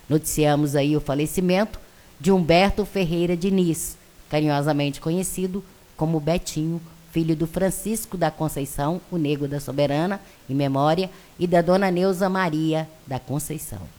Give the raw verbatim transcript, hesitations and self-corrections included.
Noticiamos aí o falecimento de Humberto Ferreira Diniz, carinhosamente conhecido como Betinho, filho do Francisco da Conceição, o Nego da Soberana, em memória, e da dona Neuza Maria da Conceição.